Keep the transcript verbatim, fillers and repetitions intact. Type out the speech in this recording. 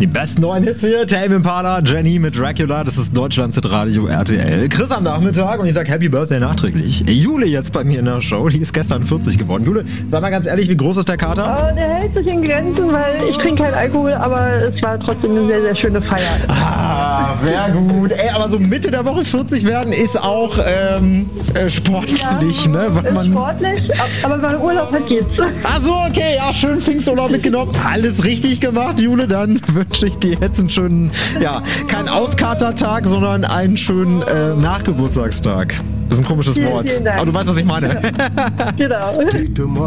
Die besten neuen Hits hier, Tame Impala, Jenny mit Dracula, das ist Deutschlands Radio R T L. Chris am Nachmittag und ich sag Happy Birthday nachträglich. Jule jetzt bei mir in der Show, die ist gestern vierzig geworden. Jule, sag mal ganz ehrlich, wie groß ist der Kater? Oh, der hält sich in Grenzen, weil ich trinke keinen Alkohol, aber es war trotzdem eine sehr, sehr schöne Feier. Ah, sehr gut. Ey, aber so Mitte der Woche vierzig werden ist auch ähm, äh, sportlich, ja, ne? Weil ist man sportlich, aber wenn man Urlaub hat, geht's. Ach so, okay, ja, schön Pfingsturlaub mitgenommen. Alles richtig gemacht, Jule. Dann wünsche ich dir jetzt einen schönen, ja, keinen Auskatertag, sondern einen schönen äh, Nachgeburtstagstag. Das ist ein komisches Vielen, Wort. vielen Dank. Aber du weißt, was ich meine. Genau.